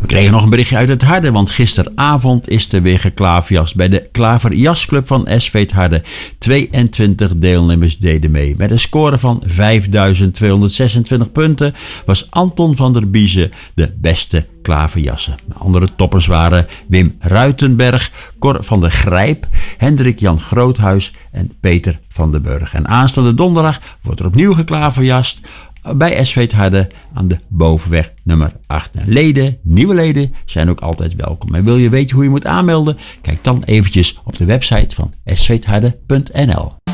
We kregen nog een berichtje uit het Harde, want gisteravond is er weer geklaverjast bij de Klaverjasclub van SV het Harde. 22 deelnemers deden mee. Met een score van 5.226 punten was Anton van der Biezen de beste klaverjassen. Andere toppers waren Wim Ruitenberg, Cor van der Grijp, Hendrik Jan Groothuis en Peter van den Burg. En aanstaande donderdag wordt er opnieuw geklaverjast bij SV het Harde aan de Bovenweg nummer 8. Nieuwe leden zijn ook altijd welkom. En wil je weten hoe je moet aanmelden? Kijk dan eventjes op de website van svhetharde.nl.